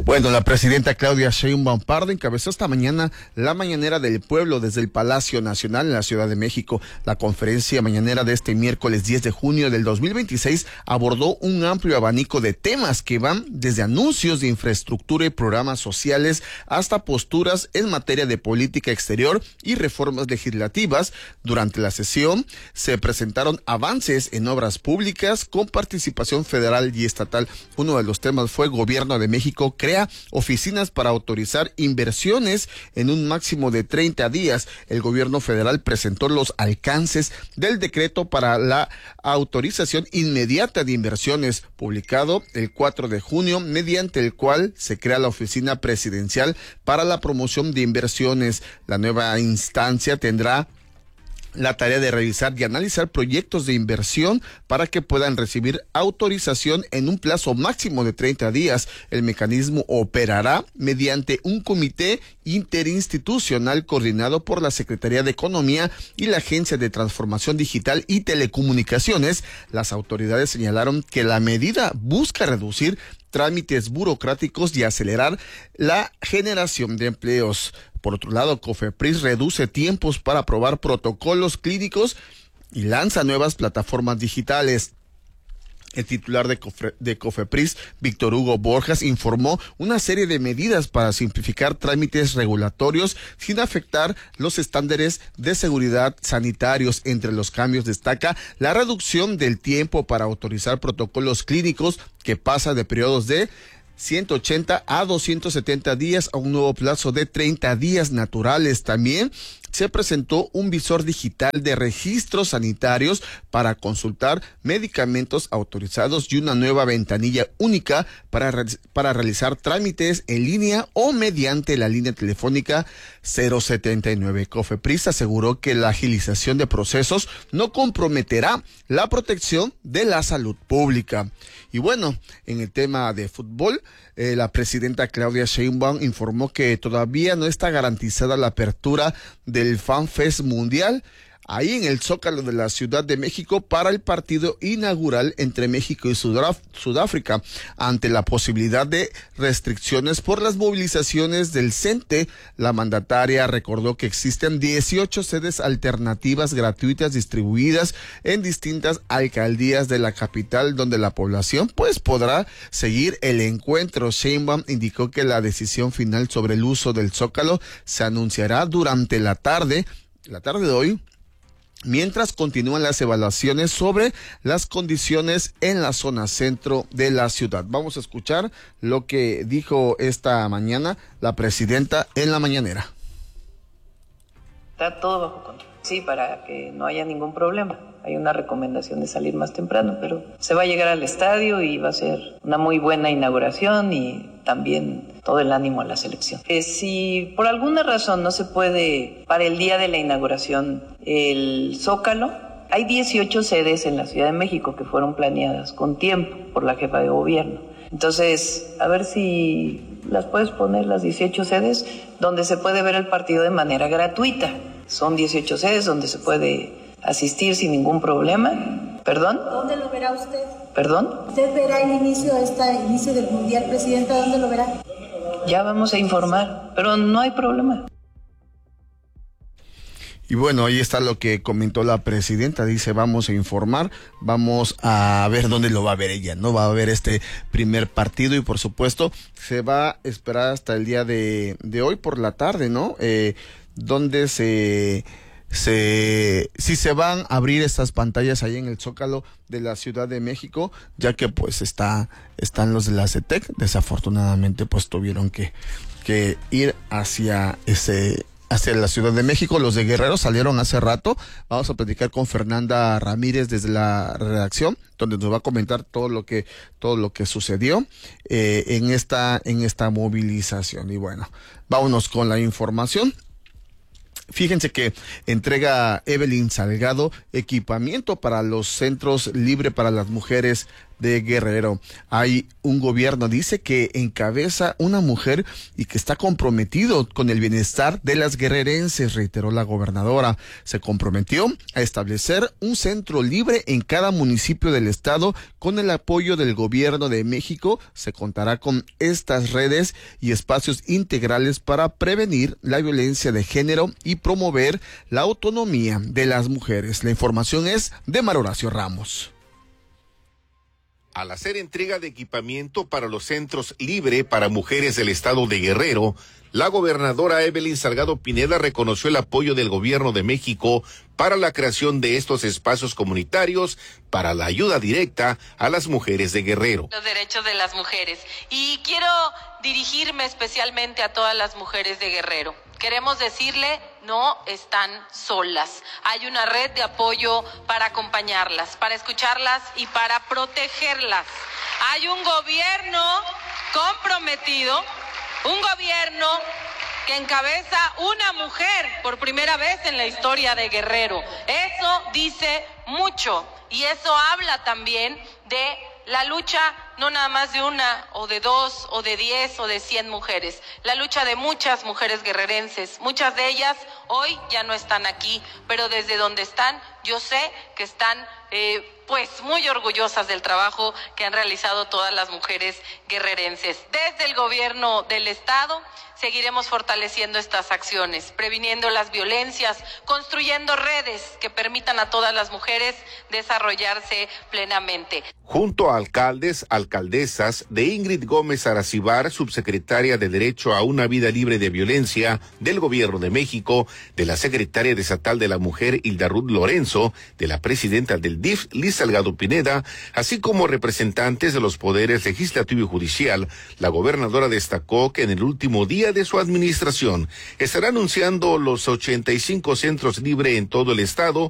Bueno, la presidenta Claudia Sheinbaum Pardo encabezó esta mañana la Mañanera del Pueblo desde el Palacio Nacional en la Ciudad de México. La conferencia mañanera de este miércoles 10 de junio del 2026 abordó un amplio abanico de temas que van desde anuncios de infraestructura y programas sociales hasta posturas en materia de política exterior y reformas legislativas. Durante la sesión se presentaron avances en obras públicas con participación federal y estatal. Uno de los temas fue Gobierno de México crea oficinas para autorizar inversiones en un máximo de 30 días. El gobierno federal presentó los alcances del decreto para la autorización inmediata de inversiones, publicado el 4 de junio, mediante el cual se crea la Oficina Presidencial para la Promoción de Inversiones. La nueva instancia tendrá la tarea de revisar y analizar proyectos de inversión para que puedan recibir autorización en un plazo máximo de 30 días. El mecanismo operará mediante un comité interinstitucional coordinado por la Secretaría de Economía y la Agencia de Transformación Digital y Telecomunicaciones. Las autoridades señalaron que la medida busca reducir trámites burocráticos y acelerar la generación de empleos. Por otro lado, COFEPRIS reduce tiempos para aprobar protocolos clínicos y lanza nuevas plataformas digitales. El titular de COFEPRIS, Víctor Hugo Borjas, informó una serie de medidas para simplificar trámites regulatorios sin afectar los estándares de seguridad sanitarios. Entre los cambios destaca la reducción del tiempo para autorizar protocolos clínicos, que pasa de periodos de 180 a 270 días a un nuevo plazo de 30 días naturales. También se presentó un visor digital de registros sanitarios para consultar medicamentos autorizados y una nueva ventanilla única para realizar trámites en línea o mediante la línea telefónica 079. COFEPRIS aseguró que la agilización de procesos no comprometerá la protección de la salud pública. Y bueno, en el tema de fútbol, la presidenta Claudia Sheinbaum informó que todavía no está garantizada la apertura del FanFest Mundial ahí en el Zócalo de la Ciudad de México para el partido inaugural entre México y Sudáfrica, ante la posibilidad de restricciones por las movilizaciones del CENTE. La mandataria recordó que existen 18 sedes alternativas gratuitas distribuidas en distintas alcaldías de la capital, donde la población podrá seguir el encuentro. Sheinbaum indicó que la decisión final sobre el uso del Zócalo se anunciará durante la tarde de hoy, mientras continúan las evaluaciones sobre las condiciones en la zona centro de la ciudad. Vamos a escuchar lo que dijo esta mañana la presidenta en la mañanera. Está todo bajo control. Sí, para que no haya ningún problema. Hay una recomendación de salir más temprano, pero se va a llegar al estadio y va a ser una muy buena inauguración y también todo el ánimo a la selección. Si por alguna razón no se puede para el día de la inauguración el Zócalo, hay 18 sedes en la Ciudad de México que fueron planeadas con tiempo por la jefa de gobierno. Entonces, a ver si las puedes poner, las 18 sedes, donde se puede ver el partido de manera gratuita. Son 18 sedes donde se puede asistir sin ningún problema. ¿Perdón? ¿Dónde lo verá usted? ¿Perdón? ¿Usted verá el inicio del Mundial, Presidenta? ¿Dónde lo verá? Ya vamos a informar, pero no hay problema. Y bueno, ahí está lo que comentó la presidenta. Dice, vamos a informar, vamos a ver dónde lo va a ver ella, ¿no? Va a ver este primer partido y por supuesto se va a esperar hasta el día de hoy por la tarde, ¿no? Donde si se van a abrir estas pantallas ahí en el Zócalo de la Ciudad de México, ya que pues están los de la CETEC. Desafortunadamente pues tuvieron que ir hacia la Ciudad de México. Los de Guerrero salieron hace rato. Vamos a platicar con Fernanda Ramírez desde la redacción, donde nos va a comentar todo lo que sucedió en esta movilización. Y bueno, vámonos con la información. Fíjense que entrega Evelyn Salgado equipamiento para los centros Libre para las Mujeres de Guerrero. Hay un gobierno, dice, que encabeza una mujer y que está comprometido con el bienestar de las guerrerenses, reiteró la gobernadora. Se comprometió a establecer un centro libre en cada municipio del estado. Con el apoyo del gobierno de México se contará con estas redes y espacios integrales para prevenir la violencia de género y promover la autonomía de las mujeres. La información es de Mar Horacio Ramos. Al hacer entrega de equipamiento para los centros libre para mujeres del estado de Guerrero, la gobernadora Evelyn Salgado Pineda reconoció el apoyo del gobierno de México para la creación de estos espacios comunitarios para la ayuda directa a las mujeres de Guerrero. Los derechos de las mujeres. Y quiero dirigirme especialmente a todas las mujeres de Guerrero. Queremos decirle, no están solas. Hay una red de apoyo para acompañarlas, para escucharlas y para protegerlas. Hay un gobierno comprometido, un gobierno que encabeza una mujer por primera vez en la historia de Guerrero. Eso dice mucho y eso habla también de la lucha no nada más de una o de dos o de 10 o de 100 mujeres, la lucha de muchas mujeres guerrerenses. Muchas de ellas hoy ya no están aquí, pero desde donde están yo sé que están pues muy orgullosas del trabajo que han realizado todas las mujeres guerrerenses. Desde el gobierno del estado seguiremos fortaleciendo estas acciones, previniendo las violencias, construyendo redes que permitan a todas las mujeres desarrollarse plenamente. Junto a alcaldes, alcaldesas de Ingrid Gómez Aracibar, subsecretaria de Derecho a una Vida Libre de Violencia del Gobierno de México, de la secretaria estatal de la Mujer Hilda Ruth Lorenzo, de la presidenta del DIF Liz Salgado Pineda, así como representantes de los poderes legislativo y judicial, la gobernadora destacó que en el último día de su administración estará anunciando los 85 centros libres en todo el estado